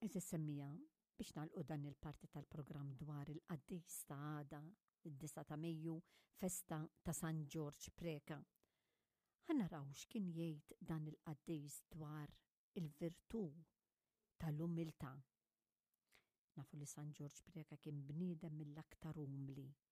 Eżis semmija biex nagħlqu dan il-parti tal-programm dwar il-qaddis ta' għada, id-9 ta' Mejju, festa ta' San George Preka. Ħannaraw x'kien jgħid dan il-qaddis dwar il-virtù tal-umiltà. Nafu li San George Preka kien bniedem mill-aktar umli